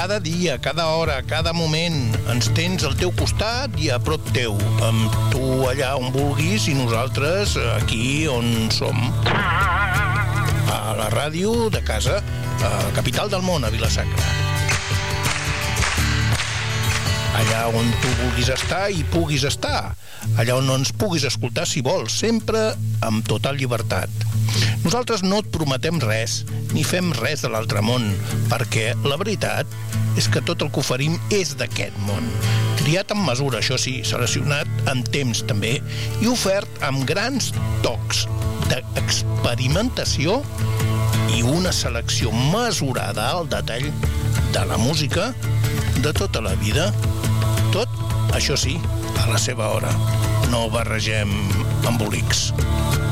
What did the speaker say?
Cada dia, cada hora, cada moment ens tens al teu costat i a prop teu, amb tu allà on vulguis i nosaltres aquí on som. A la ràdio de casa, a la capital del món, a Vila-sacra. Allà on tu vulguis estar i puguis estar. Allà on ens puguis escoltar si vols, sempre amb total llibertat. Nosaltres no et prometem res, ni fem res de l'altre món, perquè la veritat és que tot el que oferim és d'aquest món. Triat amb mesura, això sí, seleccionat amb temps també, i ofert amb grans tocs d'experimentació i una selecció mesurada al detall de la música de tota la vida. Tot, això sí, a la seva hora. No barregem embolics.